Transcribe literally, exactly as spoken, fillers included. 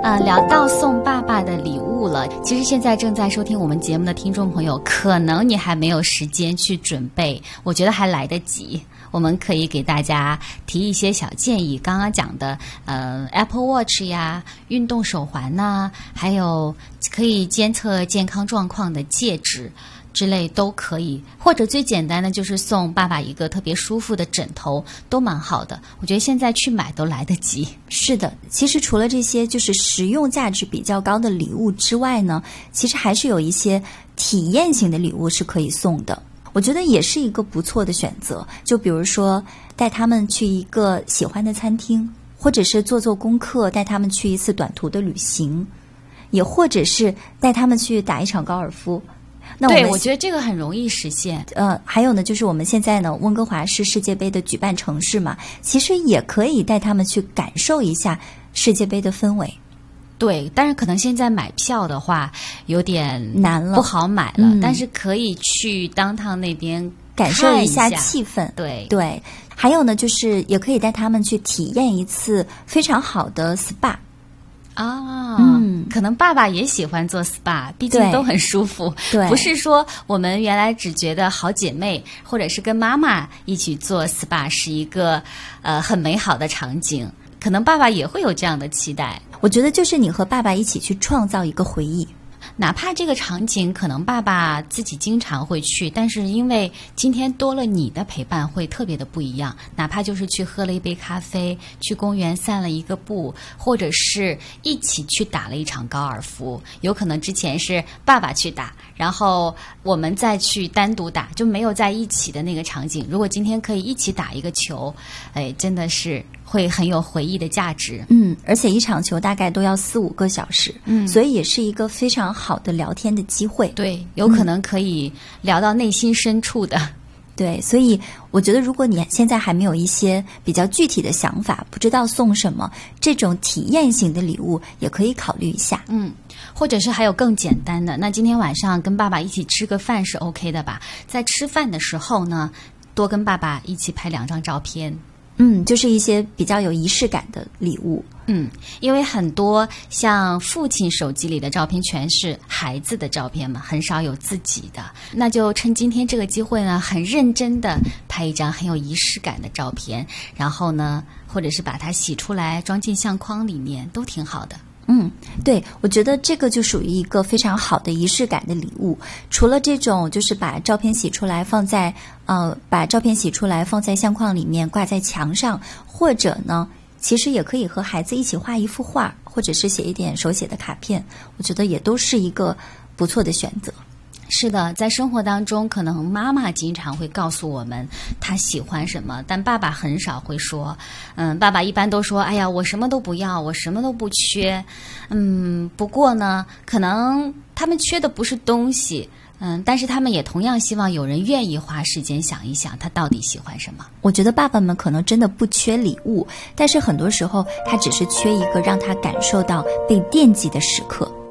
呃，聊到送爸爸的礼物了，其实现在正在收听我们节目的听众朋友，可能你还没有时间去准备，我觉得还来得及。我们可以给大家提一些小建议，刚刚讲的呃 Apple Watch 呀、运动手环呐、还有可以监测健康状况的戒指之类都可以，或者最简单的就是送爸爸一个特别舒服的枕头，都蛮好的。我觉得现在去买都来得及。 是的，其实除了这些就是实用价值比较高的礼物之外呢，其实还是有一些体验型的礼物是可以送的。我觉得也是一个不错的选择，就比如说带他们去一个喜欢的餐厅，或者是做做功课，带他们去一次短途的旅行，也或者是带他们去打一场高尔夫。那我们对，我觉得这个很容易实现。 呃，还有呢，就是我们现在呢，温哥华是世界杯的举办城市嘛，其实也可以带他们去感受一下世界杯的氛围。 对，但是可能现在买票的话有点难了， 不好买了， 嗯、 但是可以去downtown那边感受一下下气氛。 对对，还有呢，就是也可以带他们去体验一次非常好的 S P A。 啊， 嗯， 可能爸爸也喜欢做 S P A， 毕竟都很舒服。 对， 不是说我们原来只觉得好姐妹或者是跟妈妈一起做 S P A 是一个呃很美好的场景，可能爸爸也会有这样的期待。 我觉得就是你和爸爸一起去创造一个回忆。 哪怕这个场景可能爸爸自己经常会去，但是因为今天多了你的陪伴，会特别的不一样。哪怕就是去喝了一杯咖啡，去公园散了一个步，或者是一起去打了一场高尔夫，有可能之前是爸爸去打，然后我们再去单独打，就没有在一起的那个场景。如果今天可以一起打一个球，哎，真的是会很有回忆的价值。 嗯，而且一场球大概都要四五个小时， 嗯， 所以也是一个非常好的聊天的机会。 对，有可能可以聊到内心深处的。 嗯、对，所以我觉得如果你现在还没有一些比较具体的想法，不知道送什么，这种体验型的礼物也可以考虑一下。 嗯，或者是还有更简单的，那今天晚上跟爸爸一起吃个饭是 OK 的吧？在吃饭的时候呢，多跟爸爸一起拍两张照片。 嗯，就是一些比较有仪式感的礼物。 嗯，因为很多像父亲手机里的照片全是孩子的照片嘛，很少有自己的。那就趁今天这个机会呢，很认真的拍一张很有仪式感的照片，然后呢，或者是把它洗出来装进相框里面，都挺好的。 嗯，对，我觉得这个就属于一个非常好的仪式感的礼物。除了这种就是把照片洗出来放在呃把照片洗出来放在相框里面挂在墙上，或者呢其实也可以和孩子一起画一幅画，或者是写一点手写的卡片，我觉得也都是一个不错的选择。 是的，在生活当中，可能妈妈经常会告诉我们她喜欢什么，但爸爸很少会说。嗯，爸爸一般都说：“哎呀，我什么都不要，我什么都不缺。”嗯，不过呢，可能他们缺的不是东西，嗯，但是他们也同样希望有人愿意花时间想一想，他到底喜欢什么。 我觉得爸爸们可能真的不缺礼物，但是很多时候他只是缺一个让他感受到被惦记的时刻。